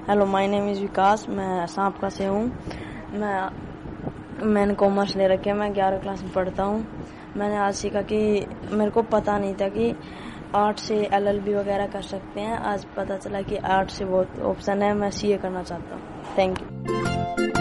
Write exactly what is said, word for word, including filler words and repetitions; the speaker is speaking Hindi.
हेलो, माय नेम इज़ विकास। मैं सांपका से हूँ। मैं मैंने कॉमर्स ले रखी है। मैं ग्यारह क्लास में पढ़ता हूँ। मैंने आज सीखा कि मेरे को पता नहीं था कि आर्ट से एल एल बी वगैरह कर सकते हैं। आज पता चला कि आर्ट से बहुत ऑप्शन है। मैं सी ए करना चाहता हूँ। Thank you.